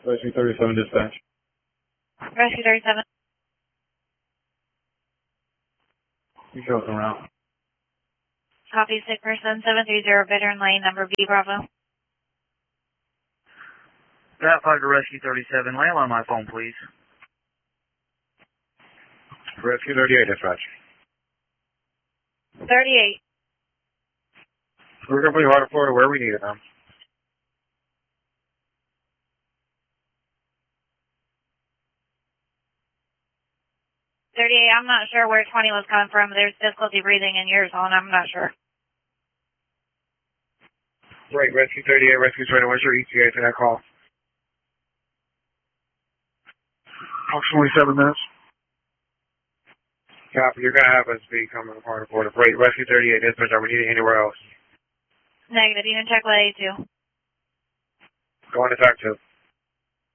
Rescue 37 dispatch. Rescue 37. You show us around. Copy, sick person 730 Veteran Lane, number B Bravo. That 5 to Rescue 37. Land on my phone, please. Rescue 38 dispatch. 38. We're going to put Heart of Florida where we need it, ma'am. I'm not sure where 20 was coming from. There's difficulty breathing in your zone. I'm not sure. Right, Rescue 38, Rescue 20. What's your ETA for that call? Approximately 7 minutes. Copy. You're going to have us be coming from Heart of Florida. Right, Rescue 38 dispatch. Are we needing anywhere else? Negative. You can check with A2. Going to talk to.